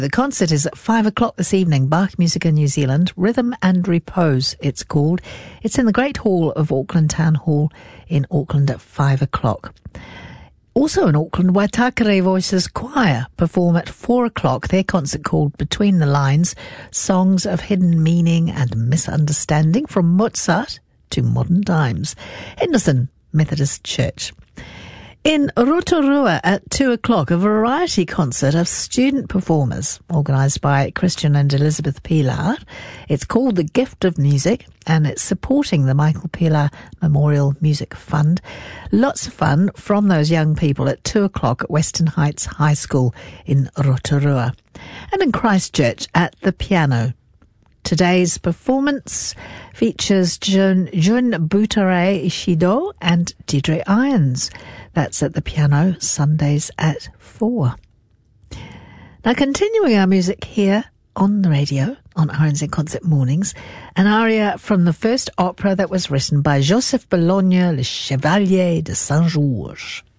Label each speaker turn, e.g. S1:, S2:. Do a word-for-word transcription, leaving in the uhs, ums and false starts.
S1: The concert is at five o'clock this evening. Bach Musica New Zealand, Rhythm and Repose, it's called. It's in the Great Hall of Auckland Town Hall in Auckland at five o'clock. Also in Auckland, Waitakere Voices Choir perform at four o'clock. Their concert called Between the Lines, Songs of Hidden Meaning and Misunderstanding from Mozart to Modern Times. Henderson Methodist Church. In Rotorua at two o'clock, a variety concert of student performers organised by Christian and Elizabeth Pilar. It's called The Gift of Music and it's supporting the Michael Pilar Memorial Music Fund. Lots of fun from those young people at two o'clock at Western Heights High School in Rotorua. And in Christchurch at the piano. Today's performance features Jun, Jun Butare Ishido and Deirdre Irons. That's at the piano, Sundays at four. Now, continuing our music here on the radio, on R N Z Concert Mornings, an aria from the first opera that was written by Joseph Bologna, Le Chevalier de Saint-Georges.